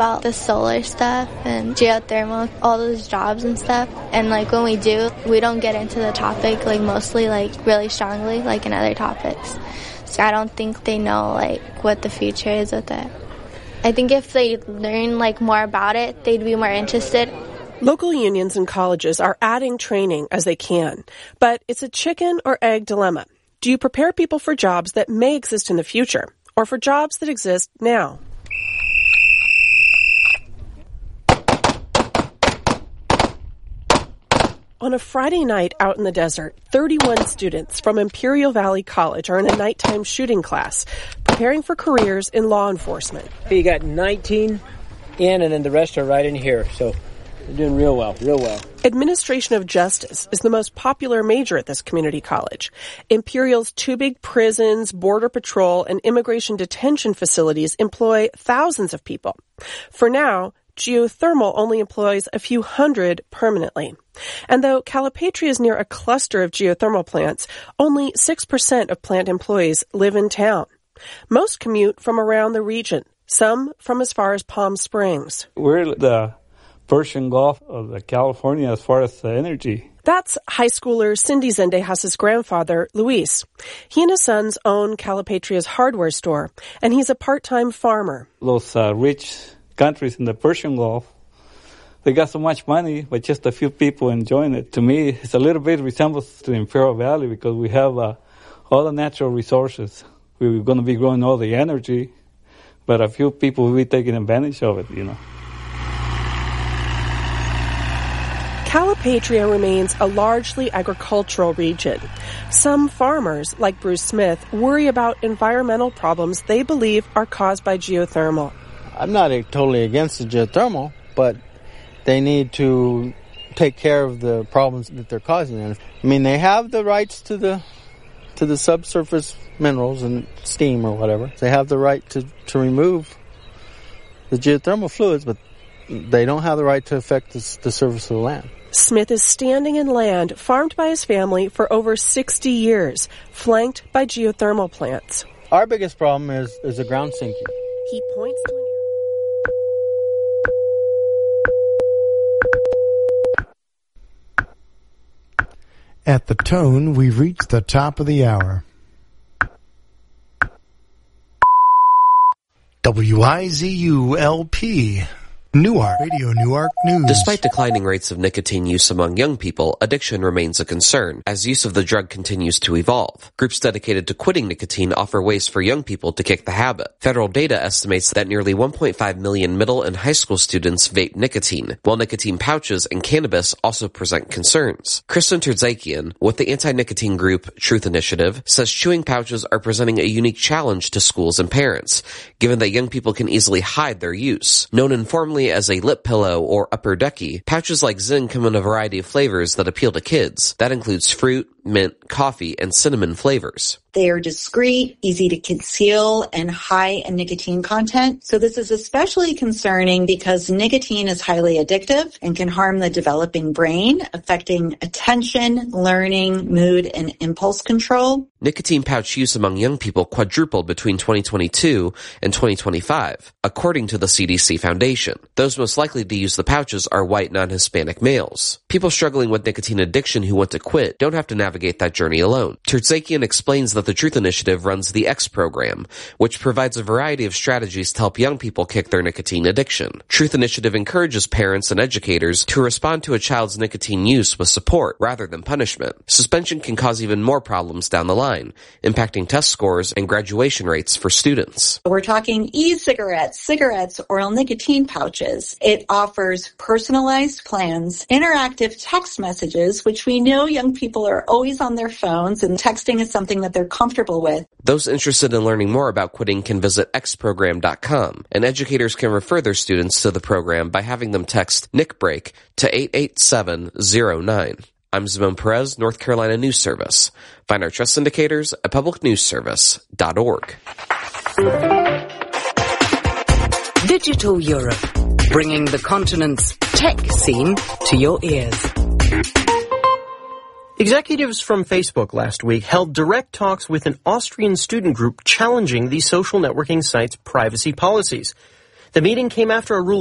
about the solar stuff and geothermal, all those jobs and stuff. And like when we do, we don't get into the topic like mostly like really strongly like in other topics. So I don't think they know like what the future is with it. I think if they learn like more about it, they'd be more interested. Local unions and colleges are adding training as they can, but it's a chicken or egg dilemma. Do you prepare people for jobs that may exist in the future, or for jobs that exist now? On a Friday night out in the desert, 31 students from Imperial Valley College are in a nighttime shooting class, preparing for careers in law enforcement. You got 19 in, and then the rest are right in here, so they're doing real well. Administration of Justice is the most popular major at this community college. Imperial's two big prisons, border patrol, and immigration detention facilities employ thousands of people. For now, geothermal only employs a few hundred permanently. And though Calipatria is near a cluster of geothermal plants, only 6% of plant employees live in town. Most commute from around the region, some from as far as Palm Springs. We're the Persian Gulf of California as far as energy. That's high schooler Cindy Zendejas' grandfather, Luis. He and his sons own Calipatria's hardware store, and he's a part-time farmer. Those rich countries in the Persian Gulf, they got so much money, but just a few people enjoying it. To me, it's a little bit resembles to Imperial Valley because we have all the natural resources. We're going to be growing all the energy, but a few people will be taking advantage of it, you know. Calipatria remains a largely agricultural region. Some farmers, like Bruce Smith, worry about environmental problems they believe are caused by geothermal. I'm not totally against the geothermal, but they need to take care of the problems that they're causing. I mean, they have the rights to the subsurface minerals and steam or whatever. They have the right to remove the geothermal fluids, but they don't have the right to affect the surface of the land. Smith is standing in land farmed by his family for over 60 years, flanked by geothermal plants. Our biggest problem is the ground sinking. He points to At the tone, we've reached the top of the hour. WIZU-LP Newark, Radio Newark News. Despite declining rates of nicotine use among young people, addiction remains a concern as use of the drug continues to evolve. Groups dedicated to quitting nicotine offer ways for young people to kick the habit. Federal data estimates that nearly 1.5 million middle and high school students vape nicotine, while nicotine pouches and cannabis also present concerns. Kristen Terzakian, with the anti-nicotine group Truth Initiative, says chewing pouches are presenting a unique challenge to schools and parents, given that young people can easily hide their use. Known informally as a lip pillow or upper ducky, pouches like Zyn come in a variety of flavors that appeal to kids. That includes fruit, mint, coffee, and cinnamon flavors. They are discreet, easy to conceal, and high in nicotine content. So this is especially concerning because nicotine is highly addictive and can harm the developing brain, affecting attention, learning, mood, and impulse control. Nicotine pouch use among young people quadrupled between 2022 and 2025, according to the CDC Foundation. Those most likely to use the pouches are white non-Hispanic males. People struggling with nicotine addiction who want to quit don't have to navigate that journey alone. Terzakian explains that the Truth Initiative runs the X program, which provides a variety of strategies to help young people kick their nicotine addiction. Truth Initiative encourages parents and educators to respond to a child's nicotine use with support rather than punishment. Suspension can cause even more problems down the line, impacting test scores and graduation rates for students. We're talking e-cigarettes, cigarettes, oral nicotine pouches. It offers personalized plans, interactive text messages, which we know young people are always on their phones, and texting is something that they're comfortable with. Those interested in learning more about quitting can visit xprogram.com, and educators can refer their students to the program by having them text NICBreak to 88709. I'm Zimon Perez, North Carolina News Service. Find our trust indicators at publicnewsservice.org. Digital Europe, bringing the continent's tech scene to your ears. Executives from Facebook last week held direct talks with an Austrian student group challenging the social networking site's privacy policies. The meeting came after a ruling